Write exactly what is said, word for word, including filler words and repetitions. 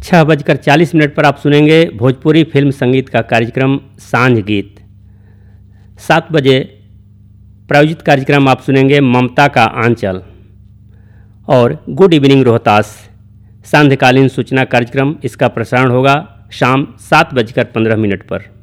छः बजकर चालीस मिनट पर आप सुनेंगे भोजपुरी फिल्म संगीत का कार्यक्रम सांझ गीत। सात बजे प्रायोजित कार्यक्रम आप सुनेंगे ममता का आंचल। और गुड इवनिंग रोहतास सांध्यकालीन सूचना कार्यक्रम, इसका प्रसारण होगा शाम सात बजकर पंद्रह मिनट पर।